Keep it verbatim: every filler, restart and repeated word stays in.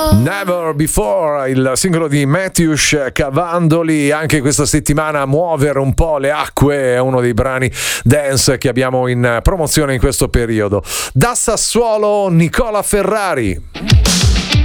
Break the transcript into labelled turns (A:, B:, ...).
A: Never Before, il singolo di Matthews Cavandoli. Anche questa settimana Muovere un po' le acque è uno dei brani dance che abbiamo in promozione in questo periodo. Da Sassuolo, Nicola Ferrari.